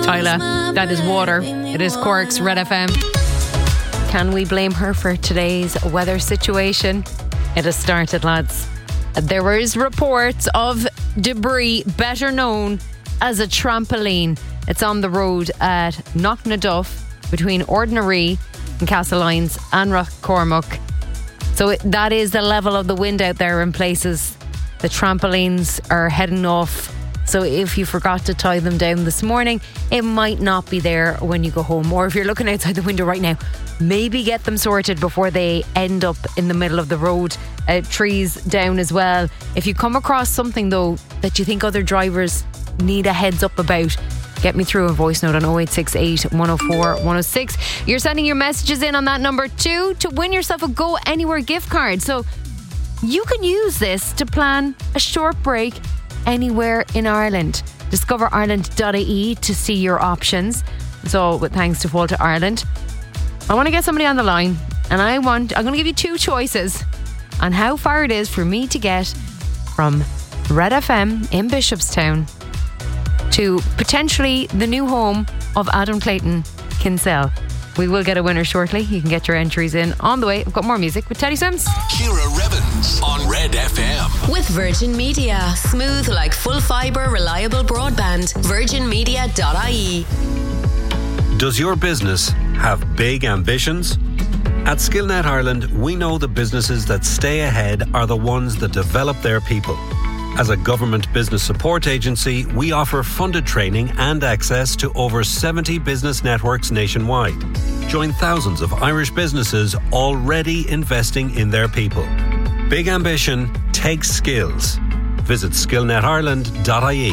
Tyler, that is Water. It is Cork's Red FM. Can we blame her for today's weather situation? It has started, lads. There is reports of debris better known as a trampoline. It's on the road at Knocknaduff between Ordinary and Castlelyons and Rockcormac. So that is the level of the wind out there in places. The trampolines are heading off. So if you forgot to tie them down this morning, it might not be there when you go home. Or if you're looking outside the window right now, maybe get them sorted before they end up in the middle of the road. Trees down as well. If you come across something though that you think other drivers need a heads up about, get me through a voice note on 0868 104 106. You're sending your messages in on that number too to win yourself a Go Anywhere gift card. So you can use this to plan a short break anywhere in Ireland. Discover Ireland.ie to see your options. So with thanks to Fáilte Ireland, I want to get somebody on the line, and I'm going to give you two choices on how far it is for me to get from Red FM in Bishopstown to potentially the new home of Adam Clayton Kinsella. We will get a winner shortly. You can get your entries in on the way. I've got more music with Teddy Sims. Ciara Revens on Red FM. With Virgin Media. Smooth like full fibre, reliable broadband. virginmedia.ie. Does your business have big ambitions? At Skillnet Ireland, we know the businesses that stay ahead are the ones that develop their people. As a government business support agency, we offer funded training and access to over 70 business networks nationwide. Join thousands of Irish businesses already investing in their people. Big ambition takes skills. Visit skillnetireland.ie.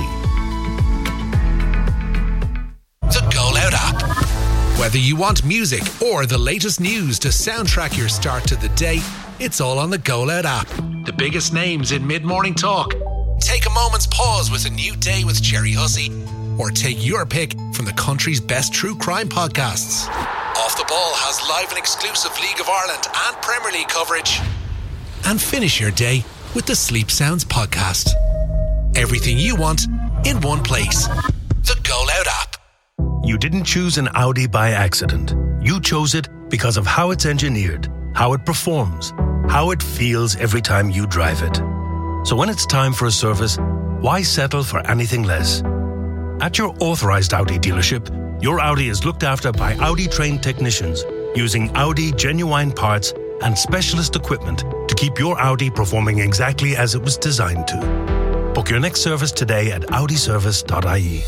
The Go Loud app. Whether you want music or the latest news to soundtrack your start to the day, it's all on the Go Loud app. The biggest names in mid-morning talk. Take a moment's pause with a new day with Jerry Hussey. Or take your pick from the country's best true crime podcasts. Off the Ball has live and exclusive League of Ireland and Premier League coverage. And finish your day with the Sleep Sounds podcast. Everything you want in one place. The Go Loud app. You didn't choose an Audi by accident. You chose it because of how it's engineered, how it performs, how it feels every time you drive it. So when it's time for a service, why settle for anything less? At your authorized Audi dealership, your Audi is looked after by Audi-trained technicians using Audi genuine parts and specialist equipment to keep your Audi performing exactly as it was designed to. Book your next service today at audiservice.ie.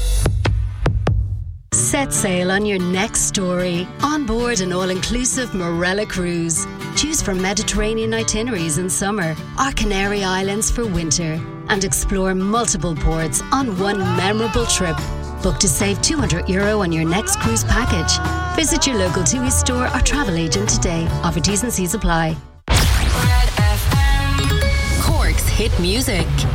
Set sail on your next story. On board an all-inclusive Morella cruise. Choose from Mediterranean itineraries in summer or Canary Islands for winter. And explore multiple ports on one memorable trip. Book to save €200 on your next cruise package. Visit your local TUI store or travel agent today. Offer T's and C's apply. Red FM. Cork's hit music.